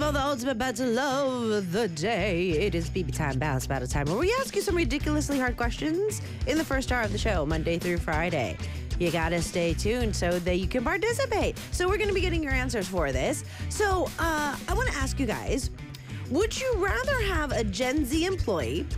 all the ultimate battle of the day. It is BB time, Balance Battle time, where we ask you some ridiculously hard questions in the first hour of the show, Monday through Friday. You gotta stay tuned so that you can participate. So we're gonna be getting your answers for this. So I wanna ask you guys, would you rather have a Gen Z employee